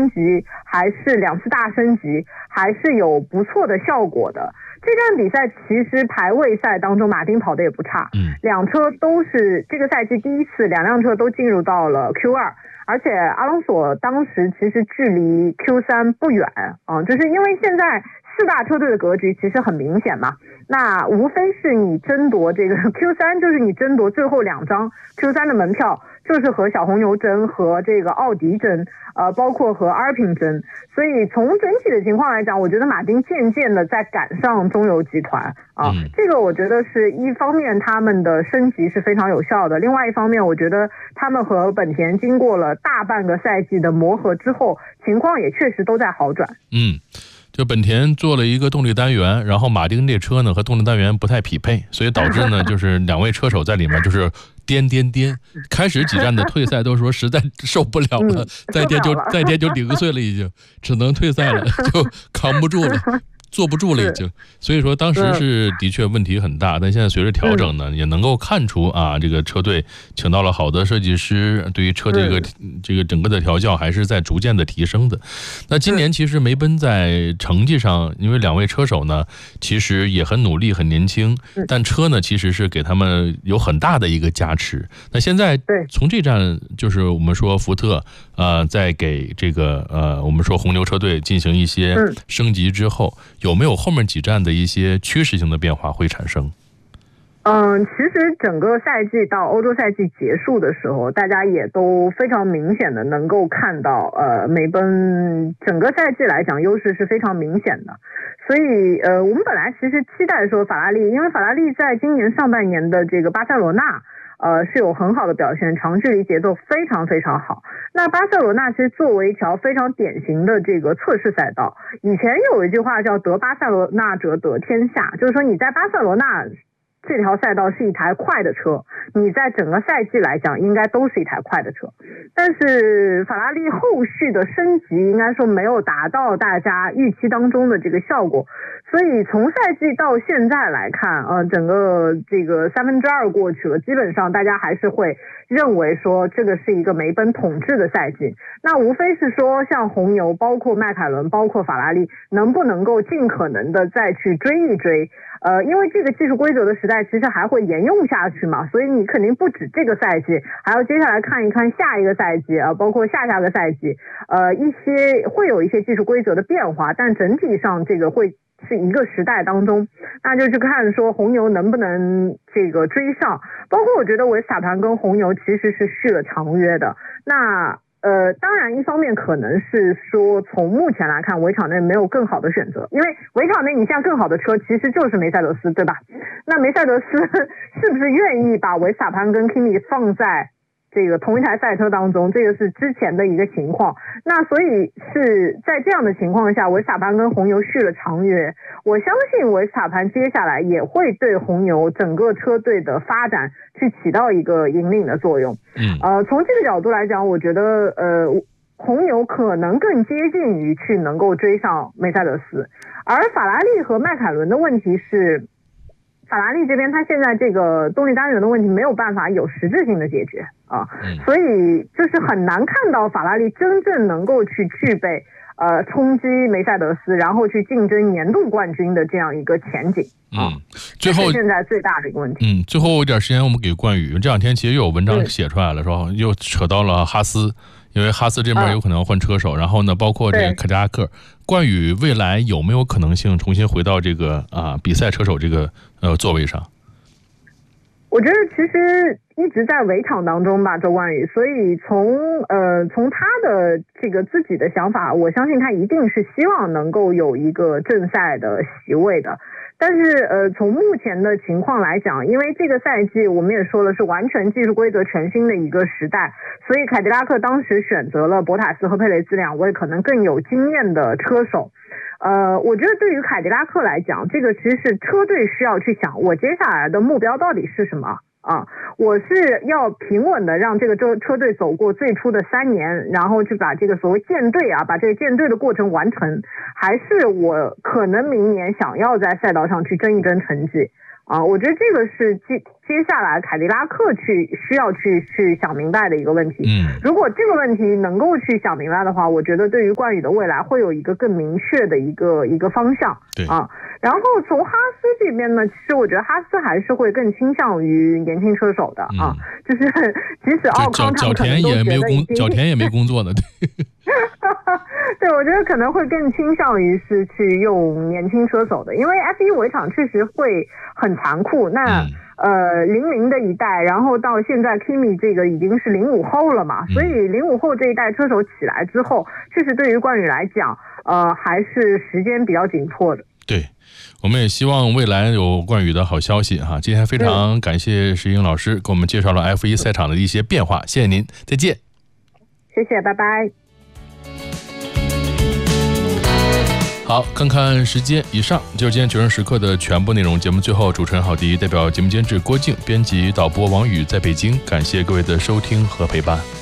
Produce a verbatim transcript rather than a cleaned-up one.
升级，还是两次大升级，还是有不错的效果的。这站比赛其实排位赛当中，马丁跑的也不差， 嗯， 两车都是这个赛季第一次，两辆车都进入到了 Q 二，而且阿隆索当时其实距离 Q 三不远啊、嗯，就是因为现在四大车队的格局其实很明显嘛，那无非是你争夺这个 Q 三，就是你争夺最后两张 Q 三的门票，就是和小红牛争，和这个奥迪争，呃，包括和阿尔平争。所以从整体的情况来讲，我觉得马丁渐渐的在赶上中游集团啊、 嗯， 这个我觉得是一方面他们的升级是非常有效的，另外一方面我觉得他们和本田经过了大半个赛季的磨合之后，情况也确实都在好转。 嗯。就本田做了一个动力单元，然后马丁这车呢和动力单元不太匹配，所以导致呢就是两位车手在里面就是颠颠颠，开始几站的退赛都说实在受不了了， 嗯、 再颠就再颠就零碎了，已经只能退赛了，就扛不住了。坐不住了已经，所以说当时是的确问题很大，但现在随着调整呢，也能够看出啊，这个车队请到了好的设计师，对于车这个这个整个的调教还是在逐渐的提升的。那今年其实梅奔在成绩上，因为两位车手呢其实也很努力很年轻，但车呢其实是给他们有很大的一个加持。那现在从这站就是我们说福特呃在给这个呃我们说红牛车队进行一些升级之后，有没有后面几站的一些趋势性的变化会产生？ 嗯，其实整个赛季到欧洲赛季结束的时候，大家也都非常明显的能够看到，呃，梅奔整个赛季来讲优势是非常明显的。所以，呃，我们本来其实期待说法拉利，因为法拉利在今年上半年的这个巴塞罗那，呃，是有很好的表现，长距离节奏非常非常好。那巴塞罗那其实作为一条非常典型的这个测试赛道，以前有一句话叫得巴塞罗那者得天下，就是说你在巴塞罗那这条赛道是一台快的车，你在整个赛季来讲应该都是一台快的车。但是法拉利后续的升级应该说没有达到大家预期当中的这个效果，所以从赛季到现在来看，呃，整个这个三分之二过去了，基本上大家还是会认为说这个是一个梅奔统治的赛季。那无非是说像红牛包括迈凯伦包括法拉利能不能够尽可能的再去追一追，呃，因为这个技术规则的时代其实还会沿用下去嘛，所以你肯定不止这个赛季，还要接下来看一看下一个赛季啊，包括下下个赛季，呃，一些会有一些技术规则的变化，但整体上这个会是一个时代当中，那就是看说红牛能不能这个追上。包括我觉得维斯塔潘跟红牛其实是续了长约的，那呃，当然一方面可能是说从目前来看维场内没有更好的选择，因为维场内你现在更好的车其实就是梅赛德斯，对吧？那梅赛德斯是不是愿意把维斯塔潘跟 Kimi 放在这个同一台赛车当中，这个是之前的一个情况。那所以是在这样的情况下，维斯塔潘跟红牛续了长约，我相信维斯塔潘接下来也会对红牛整个车队的发展去起到一个引领的作用。 嗯， 呃，从这个角度来讲，我觉得呃红牛可能更接近于去能够追上梅赛德斯，而法拉利和迈凯伦的问题是，法拉利这边它现在这个动力单元的问题没有办法有实质性的解决啊，所以就是很难看到法拉利真正能够去具备呃冲击梅赛德斯，然后去竞争年度冠军的这样一个前景啊。 嗯，最后现在最大的一个问题。 嗯，最后一点时间我们给冠宇，这两天其实又有文章写出来了，说又扯到了哈斯。因为哈斯这边有可能要换车手，嗯、然后呢，包括这个凯迪拉克，冠宇未来有没有可能性重新回到这个啊比赛车手这个呃座位上？ 我觉得其实一直在围场当中吧，周冠宇，所以从呃从他的这个自己的想法，我相信他一定是希望能够有一个正赛的席位的。但是呃从目前的情况来讲，因为这个赛季我们也说了是完全技术规则全新的一个时代，所以凯迪拉克当时选择了博塔斯和佩雷兹两位可能更有经验的车手。呃，我觉得对于凯迪拉克来讲，这个其实是车队需要去想，我接下来的目标到底是什么啊？我是要平稳的让这个车车队走过最初的三年，然后去把这个所谓建队啊，把这个建队的过程完成，还是我可能明年想要在赛道上去争一争成绩？ 啊，我觉得这个是接接下来凯迪拉克去需要去去想明白的一个问题。 嗯， 如果这个问题能够去想明白的话，我觉得对于冠宇的未来会有一个更明确的一个一个方向。 对啊，然后从哈斯这边呢，其实我觉得哈斯还是会更倾向于年轻车手的啊， 嗯、 就是即使奥康他们可能都觉得已经角田也没工作的，对。 对，我觉得可能会更倾向于是去用年轻车手的，因为 F 一 围场确实会很残酷。那、嗯、呃，零零的一代，然后到现在 Kimi 这个已经是零五后了嘛，所以零五后这一代车手起来之后，确实对于冠宇来讲，呃，还是时间比较紧迫的。 对，我们也希望未来有冠宇的好消息哈。今天非常感谢石英老师给我们介绍了 F 一 赛场的一些变化，谢谢您，再见。 谢谢，拜拜。 好，看看时间，以上就是今天决胜时刻的全部内容。节目最后，主持人郝迪代表节目监制郭静、编辑导播王宇在北京，感谢各位的收听和陪伴。